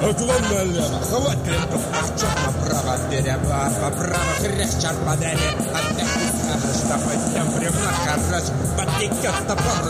Уклон налево, хват клинков, торчок направо, переворот, поправо, хрящ, чарпадели, опять не скажешь, что поднем бревна, хорош, подтекет топор,